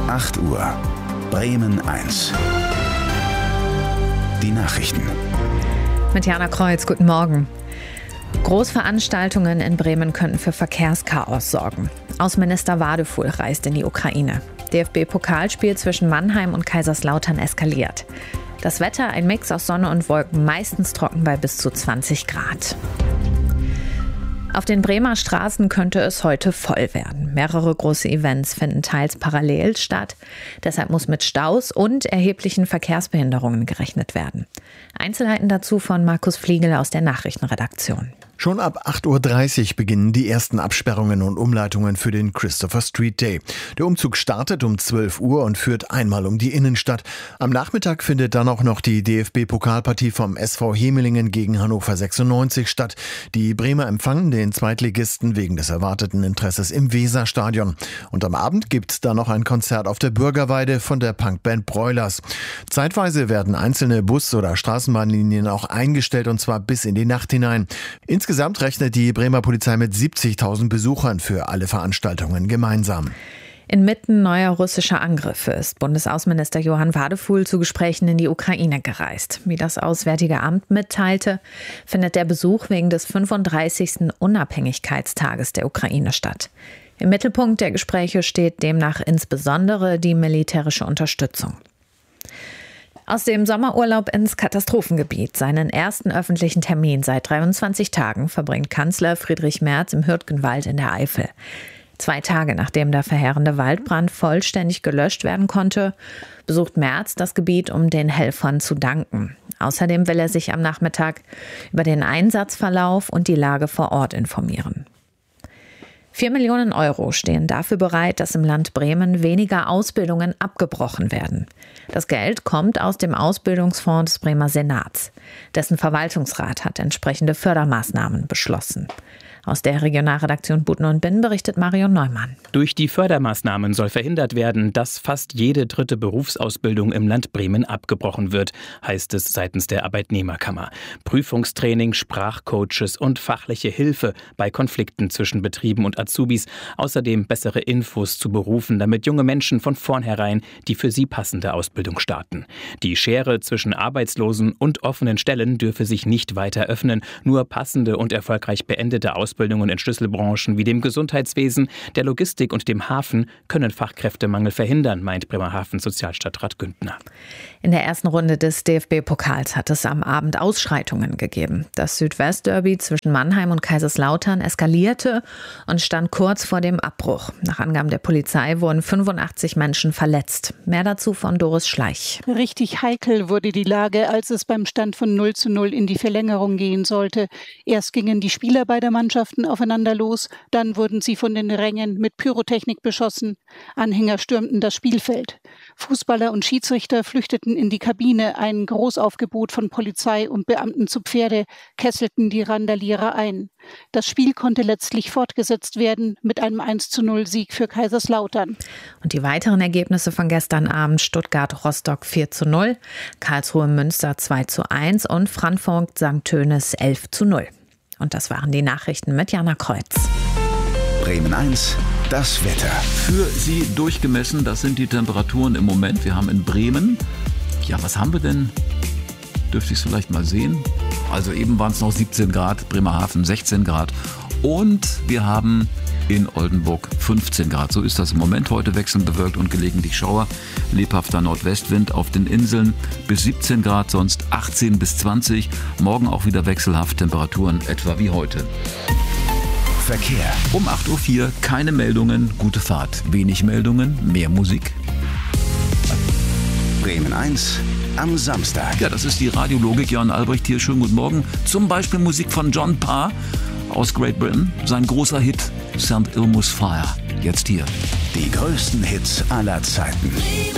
8 Uhr. Bremen 1. Die Nachrichten. Mit Jana Kreuz, guten Morgen. Großveranstaltungen in Bremen könnten für Verkehrschaos sorgen. Außenminister Wadefuhl reist in die Ukraine. DFB-Pokalspiel zwischen Mannheim und Kaiserslautern eskaliert. Das Wetter ein Mix aus Sonne und Wolken, meistens trocken bei bis zu 20 Grad. Auf den Bremer Straßen könnte es heute voll werden. Mehrere große Events finden teils parallel statt. Deshalb muss mit Staus und erheblichen Verkehrsbehinderungen gerechnet werden. Einzelheiten dazu von Markus Fliegel aus der Nachrichtenredaktion. Schon ab 8.30 Uhr beginnen die ersten Absperrungen und Umleitungen für den Christopher Street Day. Der Umzug startet um 12 Uhr und führt einmal um die Innenstadt. Am Nachmittag findet dann auch noch die DFB-Pokalpartie vom SV Hemelingen gegen Hannover 96 statt. Die Bremer empfangen den Zweitligisten wegen des erwarteten Interesses im Weserstadion. Und am Abend gibt's dann noch ein Konzert auf der Bürgerweide von der Punkband Broilers. Zeitweise werden einzelne Bus- oder Straßenbahnlinien auch eingestellt, und zwar bis in die Nacht hinein. Insgesamt rechnet die Bremer Polizei mit 70.000 Besuchern für alle Veranstaltungen gemeinsam. Inmitten neuer russischer Angriffe ist Bundesaußenminister Johann Wadefuhl zu Gesprächen in die Ukraine gereist. Wie das Auswärtige Amt mitteilte, findet der Besuch wegen des 35. Unabhängigkeitstages der Ukraine statt. Im Mittelpunkt der Gespräche steht demnach insbesondere die militärische Unterstützung. Aus dem Sommerurlaub ins Katastrophengebiet. Seinen ersten öffentlichen Termin seit 23 Tagen verbringt Kanzler Friedrich Merz im Hürtgenwald in der Eifel. 2 Tage nachdem der verheerende Waldbrand vollständig gelöscht werden konnte, besucht Merz das Gebiet, um den Helfern zu danken. Außerdem will er sich am Nachmittag über den Einsatzverlauf und die Lage vor Ort informieren. 4 Millionen Euro stehen dafür bereit, dass im Land Bremen weniger Ausbildungen abgebrochen werden. Das Geld kommt aus dem Ausbildungsfonds des Bremer Senats. Dessen Verwaltungsrat hat entsprechende Fördermaßnahmen beschlossen. Aus der Regionalredaktion Buten und Binn berichtet Marion Neumann. Durch die Fördermaßnahmen soll verhindert werden, dass fast jede 3. Berufsausbildung im Land Bremen abgebrochen wird, heißt es seitens der Arbeitnehmerkammer. Prüfungstraining, Sprachcoaches und fachliche Hilfe bei Konflikten zwischen Betrieben und Azubis. Außerdem bessere Infos zu Berufen, damit junge Menschen von vornherein die für sie passende Ausbildung starten. Die Schere zwischen Arbeitslosen und offenen Stellen dürfe sich nicht weiter öffnen. Nur passende und erfolgreich beendete Ausbildungen in Schlüsselbranchen wie dem Gesundheitswesen, der Logistik und dem Hafen können Fachkräftemangel verhindern, meint Bremerhaven-Sozialstadtrat Güntner. In der ersten Runde des DFB-Pokals hat es am Abend Ausschreitungen gegeben. Das Südwest-Derby zwischen Mannheim und Kaiserslautern eskalierte und stand kurz vor dem Abbruch. Nach Angaben der Polizei wurden 85 Menschen verletzt. Mehr dazu von Doris Schleich. Richtig heikel wurde die Lage, als es beim Stand von 0:0 in die Verlängerung gehen sollte. Erst gingen die Spieler beider Mannschaften aufeinander los, dann wurden sie von den Rängen mit Pyrotechnik beschossen. Anhänger stürmten das Spielfeld. Fußballer und Schiedsrichter flüchteten in die Kabine. Ein Großaufgebot von Polizei und Beamten zu Pferde kesselten die Randalierer ein. Das Spiel konnte letztlich fortgesetzt werden mit einem 1:0-Sieg für Kaiserslautern. Und die weiteren Ergebnisse von gestern Abend: Stuttgart-Rostock 4:0, Karlsruhe-Münster 2:1 und Frankfurt-St. Tönis 11:0. Und das waren die Nachrichten mit Jana Kreuz. Bremen 1, das Wetter. Für Sie durchgemessen, das sind die Temperaturen im Moment. Wir haben in Bremen, ja, was haben wir denn? Dürfte ich es vielleicht mal sehen? Also eben waren es noch 17 Grad, Bremerhaven 16 Grad und wir haben in Oldenburg 15 Grad. So ist das im Moment. Heute wechselnd bewölkt und gelegentlich Schauer. Lebhafter Nordwestwind auf den Inseln bis 17 Grad, sonst 18 bis 20. Morgen auch wieder wechselhaft, Temperaturen etwa wie heute. Verkehr. Um 8.04 Uhr keine Meldungen, gute Fahrt. Wenig Meldungen, mehr Musik. Bremen 1 am Samstag. Ja, das ist die Radiologik. Jan Albrecht hier. Schönen guten Morgen. Zum Beispiel Musik von John Parr aus Great Britain. Sein großer Hit St. Elmo's Fire. Jetzt hier. Die größten Hits aller Zeiten.